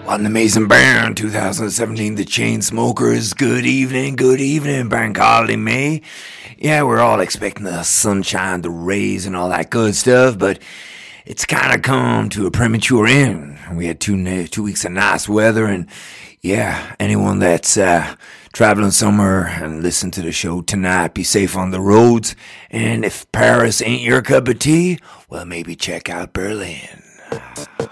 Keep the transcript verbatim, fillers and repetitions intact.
What an amazing band, two thousand seventeen, The Chainsmokers. Good evening, good evening, Bank Holiday May. Yeah, we're all expecting the sunshine, the rays, and all that good stuff, but it's kind of come to a premature end. We had two two weeks of nice weather, and yeah, anyone that's uh, traveling somewhere and listen to the show tonight, be safe on the roads. And if Paris ain't your cup of tea, well, maybe check out Berlin.